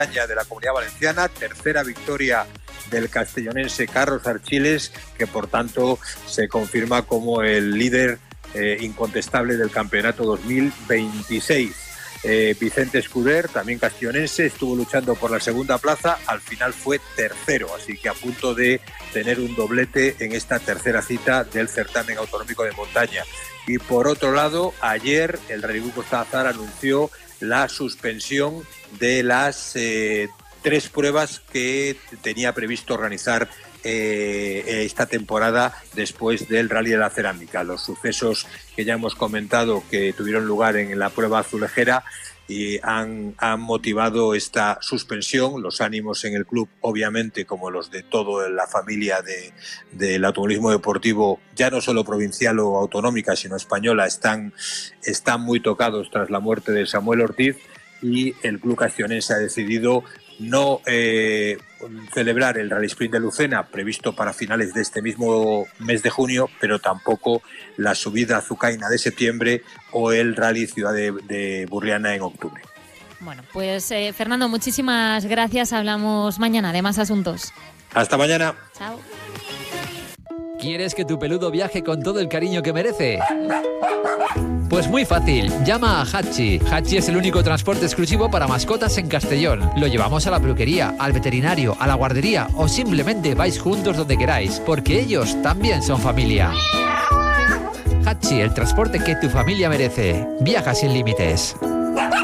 de la Comunidad Valenciana, tercera victoria del castellonense Carlos Archiles, que por tanto se confirma como el líder incontestable del campeonato 2026. Vicente Escuder, también castellonense, estuvo luchando por la segunda plaza, al final fue tercero, así que a punto de tener un doblete en esta tercera cita del certamen autonómico de montaña. Y por otro lado, ayer el Rally Club Costa Azar anunció la suspensión de las 3 pruebas que tenía previsto organizar esta temporada después del Rally de la Cerámica. Los sucesos que ya hemos comentado que tuvieron lugar en la prueba azulejera y han motivado esta suspensión. Los ánimos en el club, obviamente, como los de toda la familia del automovilismo deportivo, ya no solo provincial o autonómica, sino española, están muy tocados tras la muerte de Samuel Ortiz, y el club castellonense ha decidido no celebrar el Rally Sprint de Lucena, previsto para finales de este mismo mes de junio, pero tampoco la subida a Azucaina de septiembre o el Rally Ciudad de Burriana en octubre. Bueno, pues Fernando, muchísimas gracias. Hablamos mañana de más asuntos. Hasta mañana. Chao. ¿Quieres que tu peludo viaje con todo el cariño que merece? Pues muy fácil, llama a Hachi. Hachi es el único transporte exclusivo para mascotas en Castellón. Lo llevamos a la peluquería, al veterinario, a la guardería o simplemente vais juntos donde queráis, porque ellos también son familia. Hachi, el transporte que tu familia merece. Viaja sin límites.